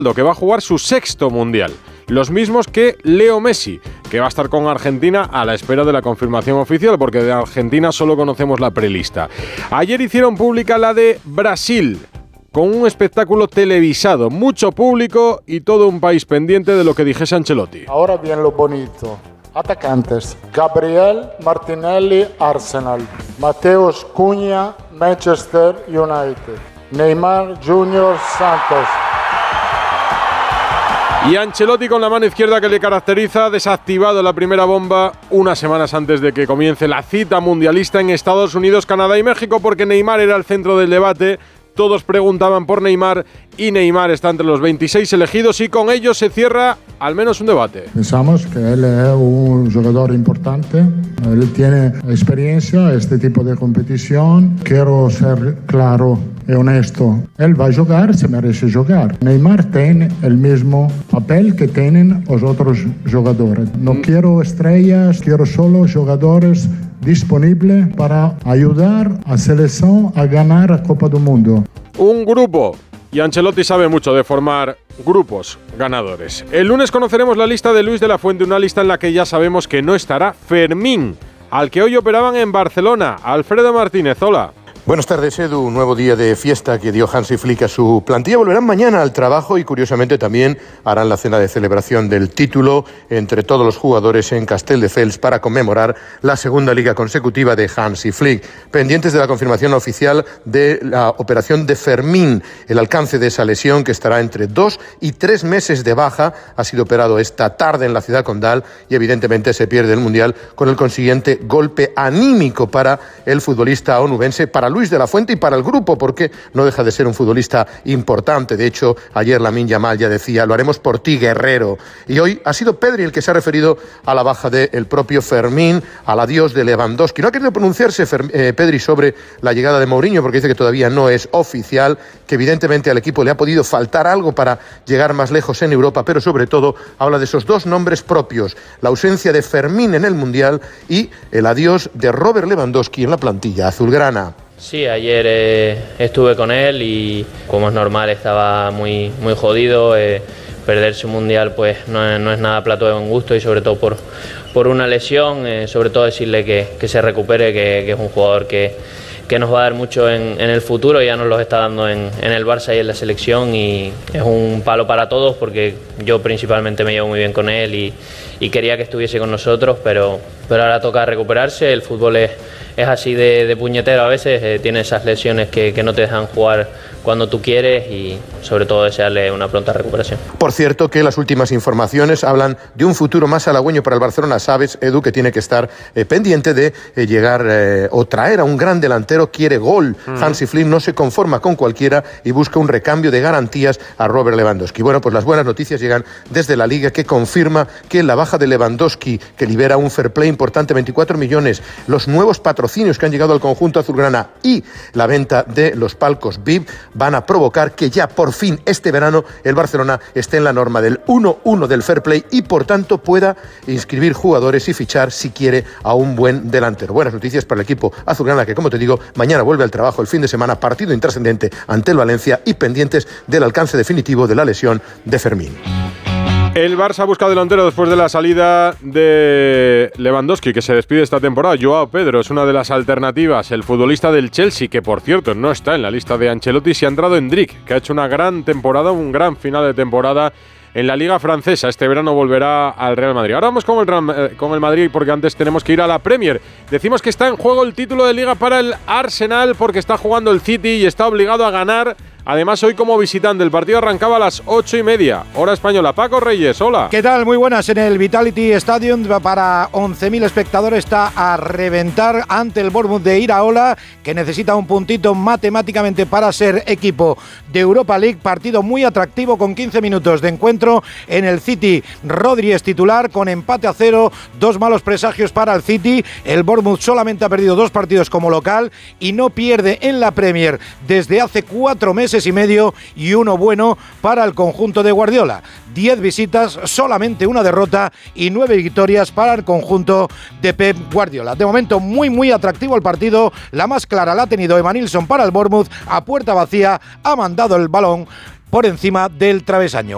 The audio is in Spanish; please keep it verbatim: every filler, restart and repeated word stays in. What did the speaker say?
que va a jugar su sexto mundial. Los mismos que Leo Messi, que va a estar con Argentina a la espera de la confirmación oficial, porque de Argentina solo conocemos la prelista. Ayer hicieron pública la de Brasil, con un espectáculo televisado, mucho público y todo un país pendiente de lo que dijese Ancelotti. Ahora viene lo bonito. Atacantes: Gabriel Martinelli, Arsenal; Mateus Cunha, Manchester United; Neymar Junior, Santos. Y Ancelotti, con la mano izquierda que le caracteriza, ha desactivado la primera bomba unas semanas antes de que comience la cita mundialista en Estados Unidos, Canadá y México, porque Neymar era el centro del debate. Todos preguntaban por Neymar y Neymar está entre los veintiséis elegidos y con ello se cierra al menos un debate. Pensamos que él es un jugador importante, él tiene experiencia en este tipo de competición. Quiero ser claro y honesto, él va a jugar, se merece jugar. Neymar tiene el mismo papel que tienen los otros jugadores. No mm. quiero estrellas, quiero solo jugadores disponibles para ayudar a selección a ganar la Copa del Mundo. Un grupo. Y Ancelotti sabe mucho de formar grupos ganadores. El lunes conoceremos la lista de Luis de la Fuente, una lista en la que ya sabemos que no estará Fermín, al que hoy operaban en Barcelona. Alfredo Martínez, hola. Buenas tardes, Edu. Un nuevo día de fiesta que dio Hansi Flick a su plantilla. Volverán mañana al trabajo y, curiosamente, también harán la cena de celebración del título entre todos los jugadores en Castelldefels para conmemorar la segunda liga consecutiva de Hansi Flick. Pendientes de la confirmación oficial de la operación de Fermín. El alcance de esa lesión, que estará entre dos y tres meses de baja, ha sido operado esta tarde en la ciudad condal y, evidentemente, se pierde el Mundial con el consiguiente golpe anímico para el futbolista onubense, para Luis de la Fuente y para el grupo, porque no deja de ser un futbolista importante. De hecho, ayer Lamine Yamal ya decía: lo haremos por ti, guerrero. Y hoy ha sido Pedri el que se ha referido a la baja del propio Fermín, al adiós de Lewandowski. No ha querido pronunciarse Fer- eh, Pedri sobre la llegada de Mourinho, porque dice que todavía no es oficial, que evidentemente al equipo le ha podido faltar algo para llegar más lejos en Europa, pero sobre todo habla de esos dos nombres propios: la ausencia de Fermín en el Mundial y el adiós de Robert Lewandowski en la plantilla azulgrana. Sí, ayer eh, estuve con él y, como es normal, estaba muy, muy jodido. Eh, perderse un mundial pues no es, no es nada plato de buen gusto, y sobre todo por, por una lesión. Eh, sobre todo decirle que, que se recupere, que, que es un jugador que, que nos va a dar mucho en, en el futuro. Ya nos lo está dando en, en el Barça y en la selección, y es un palo para todos, porque yo principalmente me llevo muy bien con él y, y quería que estuviese con nosotros, pero, pero ahora toca recuperarse. El fútbol es Es así de, de puñetero a veces, eh, tiene esas lesiones que, que no te dejan jugar cuando tú quieres, y sobre todo desearle una pronta recuperación. Por cierto, que las últimas informaciones hablan de un futuro más halagüeño para el Barcelona. Sabes, Edu, que tiene que estar eh, pendiente de eh, llegar eh, o traer a un gran delantero. Quiere gol. Mm. Hansi Flick no se conforma con cualquiera y busca un recambio de garantías a Robert Lewandowski. Bueno, pues las buenas noticias llegan desde la Liga, que confirma que la baja de Lewandowski, que libera un fair play importante, veinticuatro millones, los nuevos patrocinios que han llegado al conjunto azulgrana y la venta de los palcos V I P van a provocar que ya por fin este verano el Barcelona esté en la norma del uno uno del fair play y, por tanto, pueda inscribir jugadores y fichar, si quiere, a un buen delantero. Buenas noticias para el equipo azulgrana, que, como te digo, mañana vuelve al trabajo el fin de semana, partido intrascendente ante el Valencia, y pendientes del alcance definitivo de la lesión de Fermín. El Barça busca delantero después de la salida de Lewandowski, que se despide esta temporada. Joao Pedro es una de las alternativas. El futbolista del Chelsea, que por cierto no está en la lista de Ancelotti, se ha entrado Endrick, que ha hecho una gran temporada, un gran final de temporada en la Liga Francesa. Este verano volverá al Real Madrid. Ahora vamos con el, con el Madrid, porque antes tenemos que ir a la Premier. Decimos que está en juego el título de Liga para el Arsenal, porque está jugando el City y está obligado a ganar. Además, hoy como visitante. El partido arrancaba a las ocho y media, hora española. Paco Reyes, hola. ¿Qué tal? Muy buenas. En el Vitality Stadium, para once mil espectadores, está a reventar ante el Bournemouth de Iraola, que necesita un puntito matemáticamente para ser equipo de Europa League. Partido muy atractivo, con quince minutos de encuentro. En el City, Rodri es titular, con empate a cero. Dos malos presagios para el City. El Bournemouth solamente ha perdido dos partidos como local y no pierde en la Premier desde hace cuatro meses y medio, y uno bueno para el conjunto de Guardiola. Diez visitas, solamente una derrota y nueve victorias para el conjunto de Pep Guardiola. De momento, muy muy atractivo el partido. La más clara la ha tenido Evanilson para el Bournemouth. A puerta vacía ha mandado el balón por encima del travesaño.